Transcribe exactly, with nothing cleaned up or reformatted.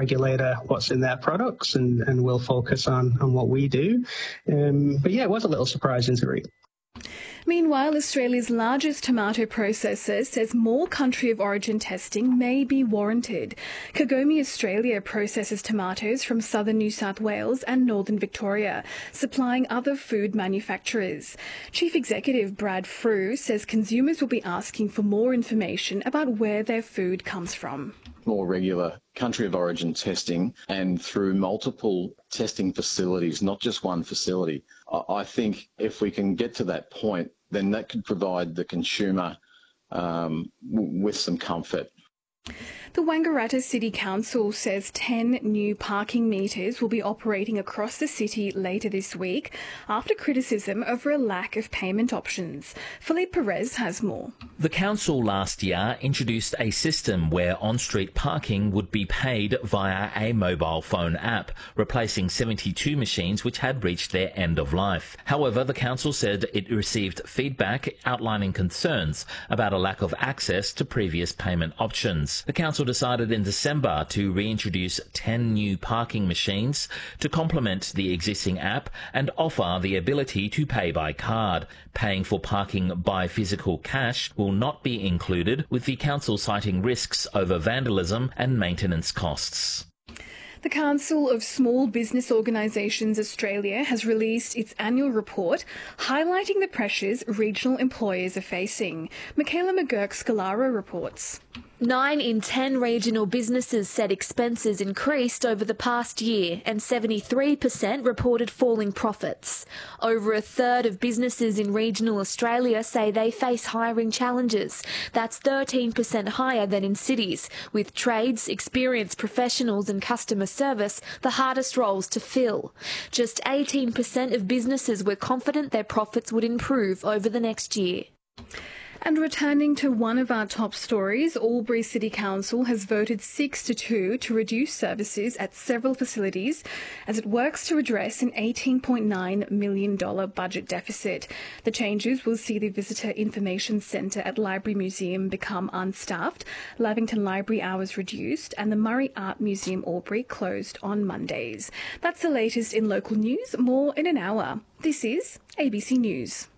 regulator what's in their products, and, and we'll focus on, on what we do. Um, but yeah, it was a little surprising to read. Meanwhile, Australia's largest tomato processor says more country of origin testing may be warranted. Kagomi Australia processes tomatoes from southern New South Wales and northern Victoria, supplying other food manufacturers. Chief Executive Brad Frew says consumers will be asking for more information about where their food comes from. More regular country of origin testing and through multiple testing facilities, not just one facility. I think if we can get to that point, then that could provide the consumer um, with some comfort. The Wangaratta City Council says ten new parking meters will be operating across the city later this week after criticism over a lack of payment options. Philippe Perez has more. The council last year introduced a system where on-street parking would be paid via a mobile phone app, replacing seventy-two machines which had reached their end of life. However, the council said it received feedback outlining concerns about a lack of access to previous payment options. The council decided in December to reintroduce ten new parking machines to complement the existing app and offer the ability to pay by card. Paying for parking by physical cash will not be included, with the council citing risks over vandalism and maintenance costs. The Council of Small Business Organisations Australia has released its annual report highlighting the pressures regional employers are facing. Michaela McGurk-Scalara reports. Nine in ten regional businesses said expenses increased over the past year, and seventy-three percent reported falling profits. Over a third of businesses in regional Australia say they face hiring challenges. That's thirteen percent higher than in cities, with trades, experienced professionals and customer service the hardest roles to fill. Just eighteen percent of businesses were confident their profits would improve over the next year. And returning to one of our top stories, Albury City Council has voted six to two to reduce services at several facilities as it works to address an eighteen point nine million dollars budget deficit. The changes will see the Visitor Information Centre at Library Museum become unstaffed, Lavington Library hours reduced, and the Murray Art Museum Albury closed on Mondays. That's the latest in local news. More in an hour. This is A B C News.